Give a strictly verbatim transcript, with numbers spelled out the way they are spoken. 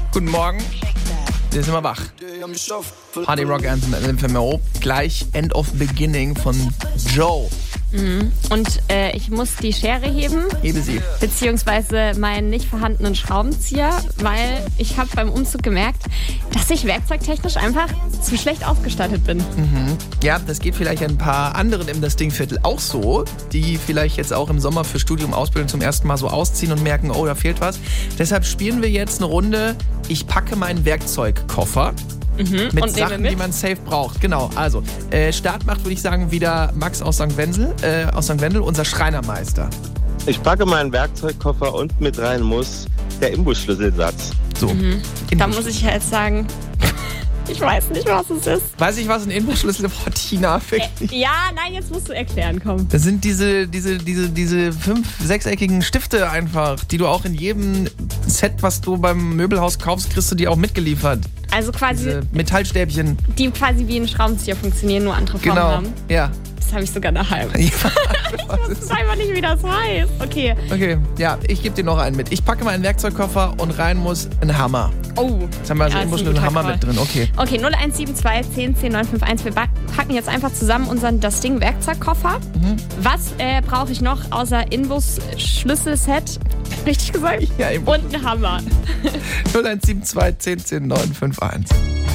Guten Morgen. Wir sind immer wach. Party Rock Anthem L M F M O. Gleich End of Beginning von Joe. Mhm. Und äh, ich muss die Schere heben. Hebe sie. Beziehungsweise meinen nicht vorhandenen Schraubenzieher, weil ich habe beim Umzug gemerkt, dass ich werkzeugtechnisch einfach zu schlecht ausgestattet bin. Mhm. Ja, das geht vielleicht ein paar anderen im Das Ding-Viertel auch so, die vielleicht jetzt auch im Sommer für Studium, Ausbildung zum ersten Mal so ausziehen und merken, oh, da fehlt was. Deshalb spielen wir jetzt eine Runde, ich packe meinen Werkzeugkoffer. Mhm. Mit Und Sachen, die man safe braucht. Genau, also äh, Start macht, würde ich sagen, wieder Max aus Sankt Wendel, äh, aus Sankt Wendel, unser Schreinermeister. Ich packe meinen Werkzeugkoffer und mit rein muss der Imbusschlüsselsatz. So. Mhm. Da muss ich jetzt sagen, ich weiß nicht, was es ist. Weiß ich, was ein Imbusschlüssel ist? Boah, Tina, wirklich. Äh, ja, nein, jetzt musst du erklären, komm. Das sind diese, diese, diese, diese fünf, sechseckigen Stifte einfach, die du auch in jedem Set, was du beim Möbelhaus kaufst, kriegst du die auch mitgeliefert. Also quasi, Diese Metallstäbchen. die quasi wie ein Schraubenzieher funktionieren, nur andere Formen Genau, haben. ja. Das habe ich sogar daheim. Ja. Ich weiß einfach nicht, wie das heißt. Okay. Okay, ja, ich gebe dir noch einen mit. Ich packe meinen Werkzeugkoffer und rein muss ein Hammer. Oh. Jetzt haben wir also Ja, irgendwo ist schon ein einen guter Hammer Call. mit drin, okay. Okay, null eins sieben zwei zehn zehn neun fünf eins. Wir packen jetzt einfach zusammen unseren Das Ding Werkzeugkoffer. Mhm. Was äh, brauche ich noch außer Inbus-Schlüsselset? Richtig gesagt? Ja, eben. Und einen Hammer. null eins sieben zwei zehn zehn neun fünf eins.